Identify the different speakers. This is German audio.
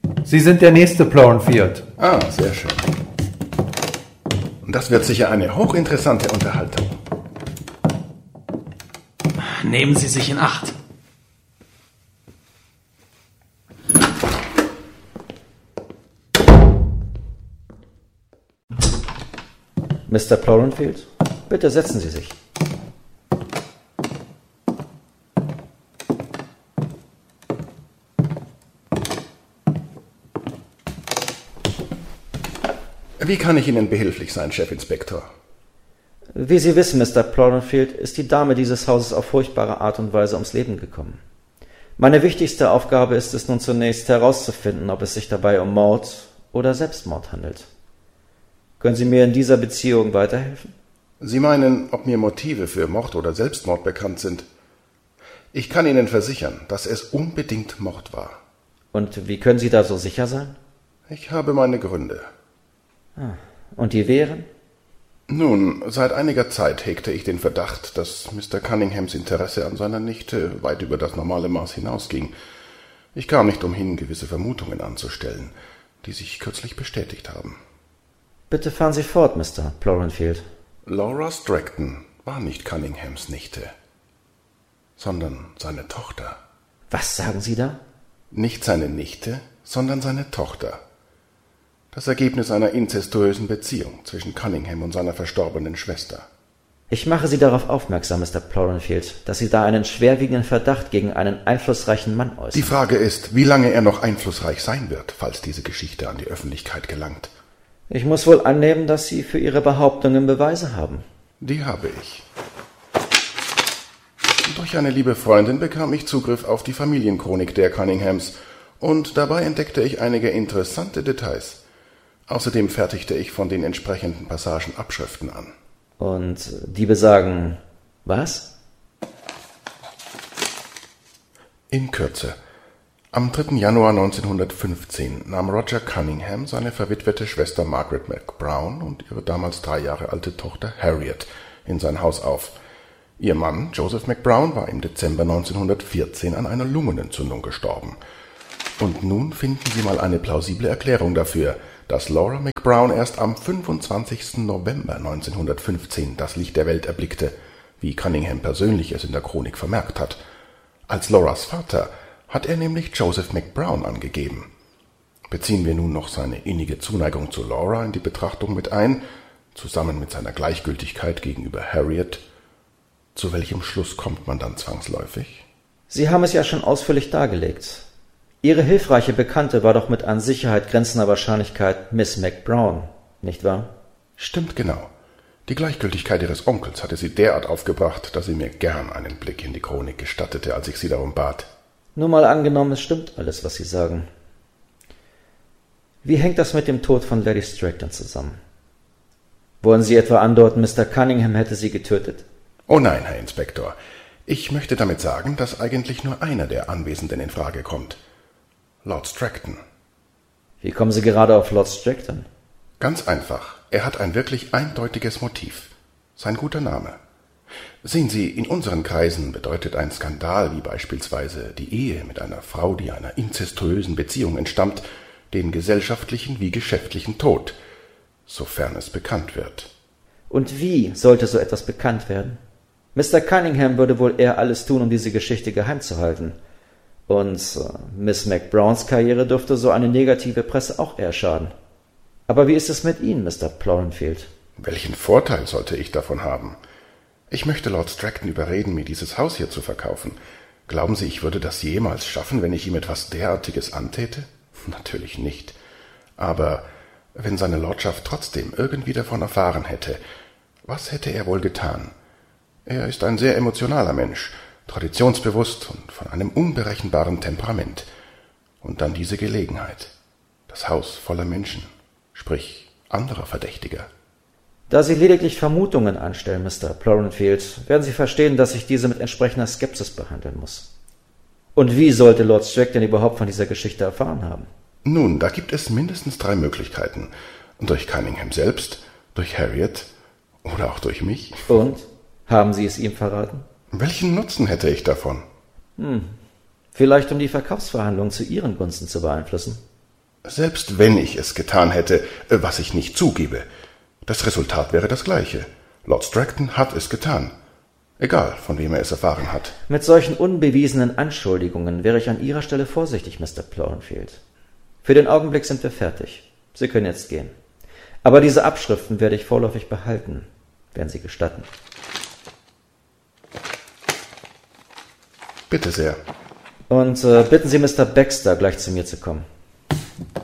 Speaker 1: Sie sind der nächste Plorenfield.
Speaker 2: Ah, sehr schön. Und das wird sicher eine hochinteressante Unterhaltung.
Speaker 3: Nehmen Sie sich in Acht.
Speaker 4: Mr. Plorenfield, bitte setzen Sie sich.
Speaker 2: Wie kann ich Ihnen behilflich sein, Chefinspektor?
Speaker 4: Wie Sie wissen, Mr. Plorenfield, ist die Dame dieses Hauses auf furchtbare Art und Weise ums Leben gekommen. Meine wichtigste Aufgabe ist es nun zunächst herauszufinden, ob es sich dabei um Mord oder Selbstmord handelt. Können Sie mir in dieser Beziehung weiterhelfen?
Speaker 2: Sie meinen, ob mir Motive für Mord oder Selbstmord bekannt sind? Ich kann Ihnen versichern, dass es unbedingt Mord war.
Speaker 4: Und wie können Sie da so sicher sein?
Speaker 2: Ich habe meine Gründe.
Speaker 4: Und die wären?
Speaker 2: Nun, seit einiger Zeit hegte ich den Verdacht, dass Mr. Cunninghams Interesse an seiner Nichte weit über das normale Maß hinausging. Ich kam nicht umhin, gewisse Vermutungen anzustellen, die sich kürzlich bestätigt haben.
Speaker 4: Bitte fahren Sie fort, Mr. Plorenfield.
Speaker 2: Laura Stratton war nicht Cunninghams Nichte, sondern seine Tochter.
Speaker 4: Was sagen Sie da?
Speaker 2: Nicht seine Nichte, sondern seine Tochter. Das Ergebnis einer inzestuösen Beziehung zwischen Cunningham und seiner verstorbenen Schwester.
Speaker 4: Ich mache Sie darauf aufmerksam, Mr. Plorenfield, dass Sie da einen schwerwiegenden Verdacht gegen einen einflussreichen Mann äußern.
Speaker 2: Die Frage ist, wie lange er noch einflussreich sein wird, falls diese Geschichte an die Öffentlichkeit gelangt.
Speaker 4: Ich muss wohl annehmen, dass Sie für Ihre Behauptungen Beweise haben.
Speaker 2: Die habe ich. Durch eine liebe Freundin bekam ich Zugriff auf die Familienchronik der Cunninghams und dabei entdeckte ich einige interessante Details. Außerdem fertigte ich von den entsprechenden Passagen Abschriften an.
Speaker 4: Und die besagen was?
Speaker 2: In Kürze. Am 3. Januar 1915 nahm Roger Cunningham seine verwitwete Schwester Margaret McBrown und ihre damals 3 Jahre alte Tochter Harriet in sein Haus auf. Ihr Mann, Joseph McBrown, war im Dezember 1914 an einer Lungenentzündung gestorben. Und nun finden Sie mal eine plausible Erklärung dafür, dass Laura McBrown erst am 25. November 1915 das Licht der Welt erblickte, wie Cunningham persönlich es in der Chronik vermerkt hat. Als Lauras Vater hat er nämlich Joseph McBrown angegeben. Beziehen wir nun noch seine innige Zuneigung zu Laura in die Betrachtung mit ein, zusammen mit seiner Gleichgültigkeit gegenüber Harriet, zu welchem Schluss kommt man dann zwangsläufig?
Speaker 4: Sie haben es ja schon ausführlich dargelegt. Ihre hilfreiche Bekannte war doch mit an Sicherheit grenzender Wahrscheinlichkeit Miss McBrown, nicht wahr?
Speaker 2: Stimmt genau. Die Gleichgültigkeit ihres Onkels hatte sie derart aufgebracht, dass sie mir gern einen Blick in die Chronik gestattete, als ich sie darum bat.
Speaker 4: Nur mal angenommen, es stimmt alles, was Sie sagen. Wie hängt das mit dem Tod von Lady Stratton zusammen? Wollen Sie etwa andeuten, Mr. Cunningham hätte sie getötet?
Speaker 2: Oh nein, Herr Inspektor. Ich möchte damit sagen, dass eigentlich nur einer der Anwesenden in Frage kommt. Lord Stratton.
Speaker 4: Wie kommen Sie gerade auf Lord Stratton?
Speaker 2: Ganz einfach. Er hat ein wirklich eindeutiges Motiv. Sein guter Name. Sehen Sie, in unseren Kreisen bedeutet ein Skandal wie beispielsweise die Ehe mit einer Frau, die einer inzestuösen Beziehung entstammt, den gesellschaftlichen wie geschäftlichen Tod, sofern es bekannt wird.
Speaker 4: Und wie sollte so etwas bekannt werden? Mr. Cunningham würde wohl eher alles tun, um diese Geschichte geheim zu halten. Und Miss McBrowns Karriere dürfte so eine negative Presse auch eher schaden. Aber wie ist es mit Ihnen, Mr. Plorenfield?
Speaker 2: Welchen Vorteil sollte ich davon haben? Ich möchte Lord Stratton überreden, mir dieses Haus hier zu verkaufen. Glauben Sie, ich würde das jemals schaffen, wenn ich ihm etwas derartiges antäte? Natürlich nicht. Aber wenn seine Lordschaft trotzdem irgendwie davon erfahren hätte, was hätte er wohl getan? Er ist ein sehr emotionaler Mensch, traditionsbewusst und von einem unberechenbaren Temperament. Und dann diese Gelegenheit. Das Haus voller Menschen, sprich anderer Verdächtiger.
Speaker 4: Da Sie lediglich Vermutungen anstellen, Mr. Plorenfield, werden Sie verstehen, dass ich diese mit entsprechender Skepsis behandeln muss. Und wie sollte Lord Stratton überhaupt von dieser Geschichte erfahren haben?
Speaker 2: Nun, da gibt es mindestens 3 Möglichkeiten. Durch Cunningham selbst, durch Harriet oder auch durch mich.
Speaker 4: Und? Haben Sie es ihm verraten?
Speaker 2: Welchen Nutzen hätte ich davon?
Speaker 4: Vielleicht um die Verkaufsverhandlungen zu Ihren Gunsten zu beeinflussen.
Speaker 2: Selbst wenn ich es getan hätte, was ich nicht zugebe, das Resultat wäre das gleiche. Lord Stratton hat es getan. Egal, von wem er es erfahren hat.
Speaker 4: Mit solchen unbewiesenen Anschuldigungen wäre ich an Ihrer Stelle vorsichtig, Mr. Plowdenfield. Für den Augenblick sind wir fertig. Sie können jetzt gehen. Aber diese Abschriften werde ich vorläufig behalten, wenn Sie gestatten.
Speaker 2: Bitte sehr.
Speaker 4: Und bitten Sie Mr. Baxter, gleich zu mir zu kommen.